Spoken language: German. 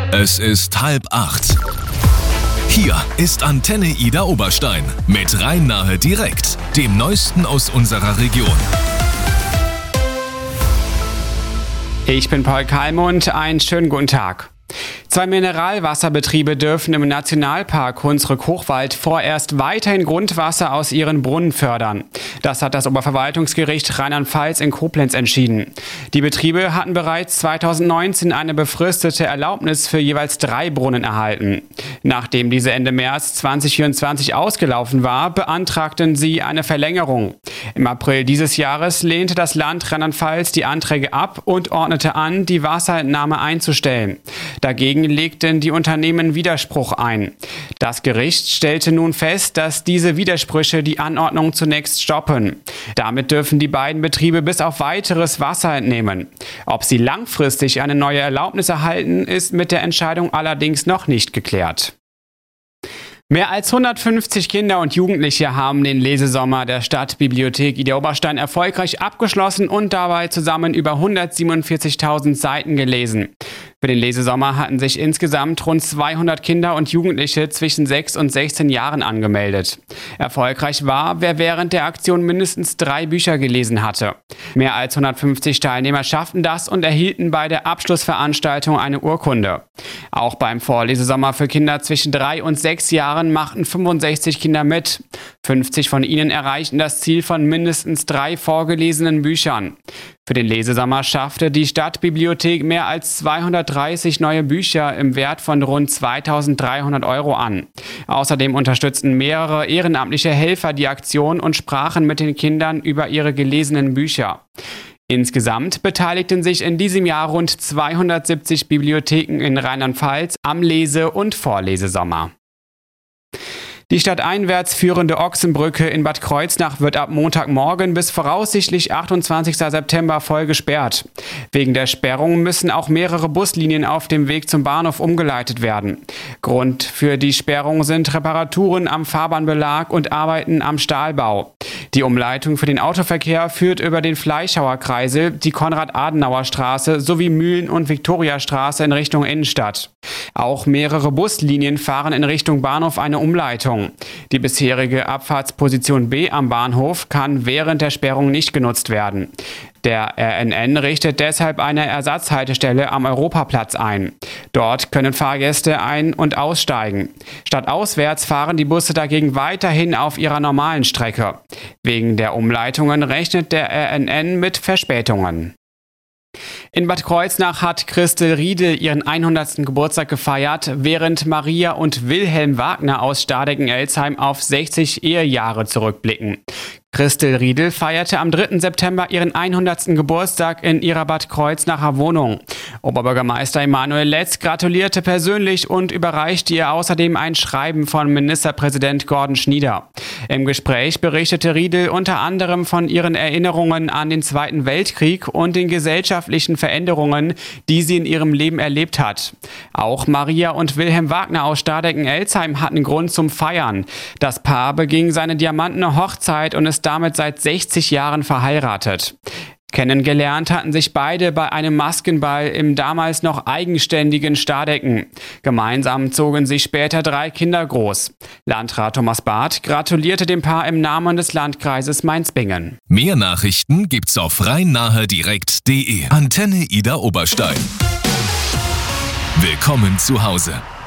Es ist 7:30. Hier ist Antenne Ida Oberstein mit Rhein-Nahe direkt, dem Neuesten aus unserer Region. Ich bin Paul Kalmund, einen schönen guten Tag. 2 Mineralwasserbetriebe dürfen im Nationalpark Hunsrück-Hochwald vorerst weiterhin Grundwasser aus ihren Brunnen fördern. Das hat das Oberverwaltungsgericht Rheinland-Pfalz in Koblenz entschieden. Die Betriebe hatten bereits 2019 eine befristete Erlaubnis für jeweils 3 Brunnen erhalten. Nachdem diese Ende März 2024 ausgelaufen war, beantragten sie eine Verlängerung. Im April dieses Jahres lehnte das Land Rheinland-Pfalz die Anträge ab und ordnete an, die Wasserentnahme einzustellen. Dagegen legten die Unternehmen Widerspruch ein. Das Gericht stellte nun fest, dass diese Widersprüche die Anordnung zunächst stoppen. Damit dürfen die beiden Betriebe bis auf weiteres Wasser entnehmen. Ob sie langfristig eine neue Erlaubnis erhalten, ist mit der Entscheidung allerdings noch nicht geklärt. Mehr als 150 Kinder und Jugendliche haben den Lesesommer der Stadtbibliothek Ida Oberstein erfolgreich abgeschlossen und dabei zusammen über 147.000 Seiten gelesen. Für den Lesesommer hatten sich insgesamt rund 200 Kinder und Jugendliche zwischen 6 und 16 Jahren angemeldet. Erfolgreich war, wer während der Aktion mindestens 3 Bücher gelesen hatte. Mehr als 150 Teilnehmer schafften das und erhielten bei der Abschlussveranstaltung eine Urkunde. Auch beim Vorlesesommer für Kinder zwischen 3 und 6 Jahren machten 65 Kinder mit. 50 von ihnen erreichten das Ziel von mindestens 3 vorgelesenen Büchern. Für den Lesesommer schaffte die Stadtbibliothek mehr als 230 neue Bücher im Wert von rund 2.300 € an. Außerdem unterstützten mehrere ehrenamtliche Helfer die Aktion und sprachen mit den Kindern über ihre gelesenen Bücher. Insgesamt beteiligten sich in diesem Jahr rund 270 Bibliotheken in Rheinland-Pfalz am Lese- und Vorlesesommer. Die stadteinwärts führende Ochsenbrücke in Bad Kreuznach wird ab Montagmorgen bis voraussichtlich 28. September voll gesperrt. Wegen der Sperrung müssen auch mehrere Buslinien auf dem Weg zum Bahnhof umgeleitet werden. Grund für die Sperrung sind Reparaturen am Fahrbahnbelag und Arbeiten am Stahlbau. Die Umleitung für den Autoverkehr führt über den Fleischhauer Kreisel, die Konrad-Adenauer-Straße sowie Mühlen- und Viktoriastraße in Richtung Innenstadt. Auch mehrere Buslinien fahren in Richtung Bahnhof eine Umleitung. Die bisherige Abfahrtsposition B am Bahnhof kann während der Sperrung nicht genutzt werden. Der RNN richtet deshalb eine Ersatzhaltestelle am Europaplatz ein. Dort können Fahrgäste ein- und aussteigen. Stadtauswärts fahren die Busse dagegen weiterhin auf ihrer normalen Strecke. Wegen der Umleitungen rechnet der RNN mit Verspätungen. In Bad Kreuznach hat Christel Riedel ihren 100. Geburtstag gefeiert, während Maria und Wilhelm Wagner aus Stadeken-Elzheim auf 60 Ehejahre zurückblicken. Christel Riedel feierte am 3. September ihren 100. Geburtstag in ihrer Bad Kreuznacher Wohnung. Oberbürgermeister Emanuel Letz gratulierte persönlich und überreichte ihr außerdem ein Schreiben von Ministerpräsident Gordon Schnieder. Im Gespräch berichtete Riedel unter anderem von ihren Erinnerungen an den Zweiten Weltkrieg und den gesellschaftlichen Veränderungen, die sie in ihrem Leben erlebt hat. Auch Maria und Wilhelm Wagner aus Stadeken-Elzheim hatten Grund zum Feiern. Das Paar beging seine diamantene Hochzeit und ist damit seit 60 Jahren verheiratet. Kennengelernt hatten sich beide bei einem Maskenball im damals noch eigenständigen Stadeken. Gemeinsam zogen sie später 3 Kinder groß. Landrat Thomas Barth gratulierte dem Paar im Namen des Landkreises Mainz-Bingen. Mehr Nachrichten gibt's auf rhein-nahe-direkt.de. Antenne Ida Oberstein. Willkommen zu Hause.